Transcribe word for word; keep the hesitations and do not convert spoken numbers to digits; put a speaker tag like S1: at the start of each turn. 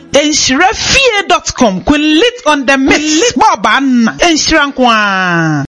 S1: enshirafie dot com. Kun lit on the miss. Boban enshirankwa.